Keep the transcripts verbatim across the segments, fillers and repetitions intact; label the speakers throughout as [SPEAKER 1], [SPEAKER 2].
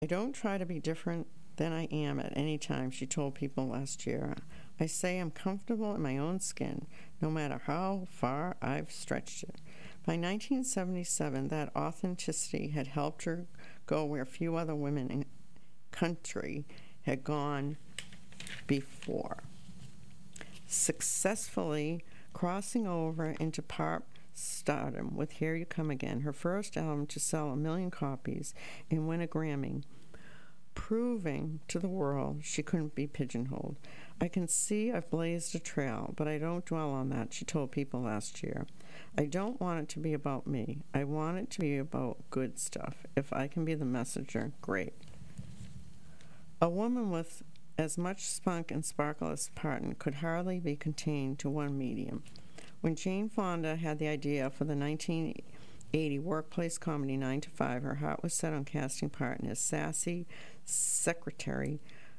[SPEAKER 1] I don't try to be different than I am at any time, she told People last year. I say I'm comfortable in my own skin, no matter how far I've stretched it. By nineteen seventy-seven, that authenticity had helped her go where few other women in country had gone before, successfully crossing over into pop stardom with Here You Come Again, her first album to sell a million copies and win a Grammy, proving to the world she couldn't be pigeonholed. I can see I've blazed a trail, but I don't dwell on that, she told People last year. I don't want it to be about me. I want it to be about good stuff. If I can be the messenger, great. A woman with as much spunk and sparkle as Parton could hardly be contained to one medium. When Jane Fonda had the idea for the nineteen eighty workplace comedy nine to five, her heart was set on casting Parton as sassy secretary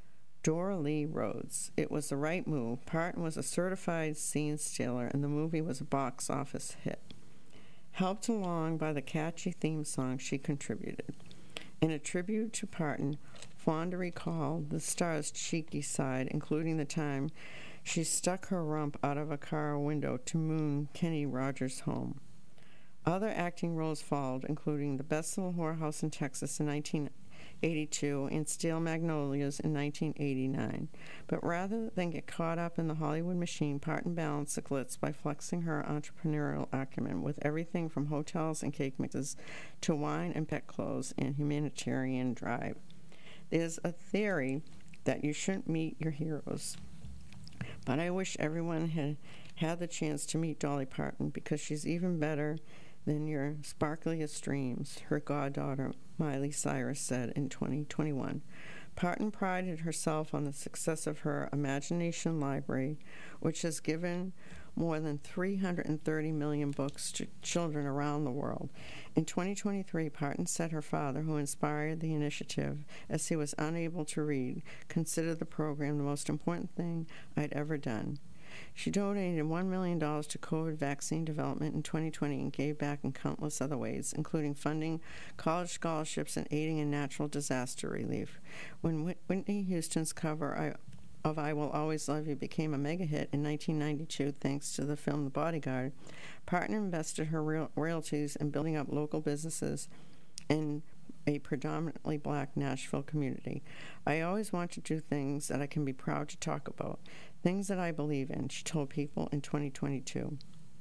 [SPEAKER 1] Dora Lee Rhodes. It was the right move. Parton was a certified scene stealer, and the movie was a box office hit. Helped along by the catchy theme song she contributed. In a tribute to Parton, Fonda recalled the star's cheeky side, including the time she stuck her rump out of a car window to moon Kenny Rogers' home. Other acting roles followed, including The Best Little Whorehouse in Texas in nineteen eighty-two and Steel Magnolias in nineteen eighty-nine. But rather than get caught up in the Hollywood machine, Parton balanced the glitz by flexing her entrepreneurial acumen with everything from hotels and cake mixes to wine and pet clothes and humanitarian drive. There's a theory that you shouldn't meet your heroes, but I wish everyone had had the chance to meet Dolly Parton because she's even better than your sparkliest dreams, her goddaughter Miley Cyrus said in twenty twenty-one. Parton prided herself on the success of her imagination library, which has given more than three hundred thirty million books to children around the world. In twenty twenty-three, Parton said her father, who inspired the initiative as he was unable to read, considered the program the most important thing I'd ever done. She donated one million dollars to COVID vaccine development in twenty twenty and gave back in countless other ways, including funding college scholarships and aiding in natural disaster relief. When Whit- Whitney Houston's cover I, of I Will Always Love You became a mega hit in nineteen ninety-two thanks to the film The Bodyguard, Parton invested her real- royalties in building up local businesses in a predominantly black Nashville community. I always want to do things that I can be proud to talk about, things that I believe in, she told People in twenty twenty-two.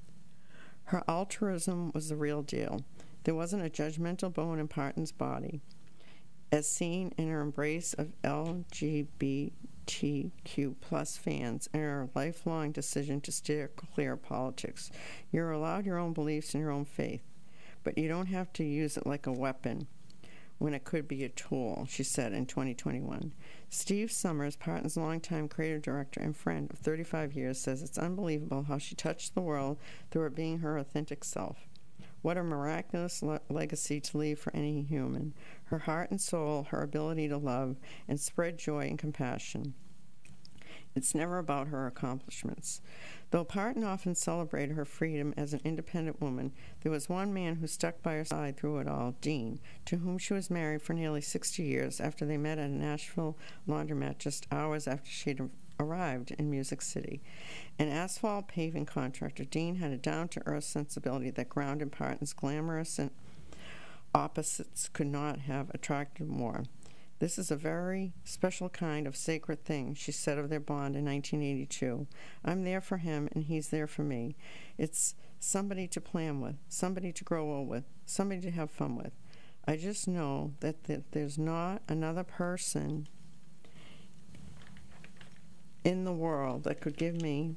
[SPEAKER 1] Her altruism was the real deal. There wasn't a judgmental bone in Parton's body, as seen in her embrace of L G B T Q plus fans and her lifelong decision to steer clear of politics. You're allowed your own beliefs and your own faith, but you don't have to use it like a weapon when it could be a tool, she said in twenty twenty-one. Steve Summers, Parton's longtime creative director and friend of thirty-five years, says it's unbelievable how she touched the world through her being her authentic self. What a miraculous le- legacy to leave for any human. Her heart and soul, her ability to love and spread joy and compassion. It's never about her accomplishments. Though Parton often celebrated her freedom as an independent woman, there was one man who stuck by her side through it all, Dean, to whom she was married for nearly sixty years after they met at a Nashville laundromat just hours after she'd arrived in Music City. An asphalt paving contractor, Dean had a down-to-earth sensibility that grounded Parton's glamorous and opposites could not have attracted more. This is a very special kind of sacred thing, she said of their bond in nineteen eighty-two. I'm there for him, and he's there for me. It's somebody to plan with, somebody to grow old with, somebody to have fun with. I just know that, that there's not another person in the world that could give me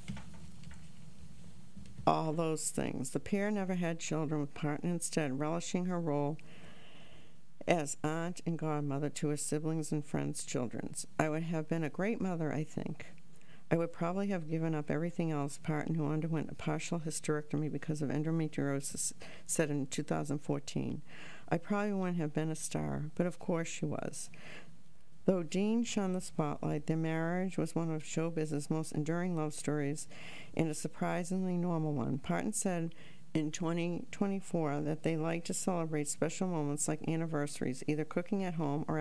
[SPEAKER 1] all those things. The pair never had children, with Parton instead relishing her role as aunt and godmother to her siblings and friends' children. I would have been a great mother, I think. I would probably have given up everything else, Parton, who underwent a partial hysterectomy because of endometriosis, said in two thousand fourteen. I probably wouldn't have been a star, but of course she was. Though Dean shone the spotlight, their marriage was one of showbiz's most enduring love stories and a surprisingly normal one. Parton said in twenty twenty-four that they like to celebrate special moments like anniversaries, either cooking at home or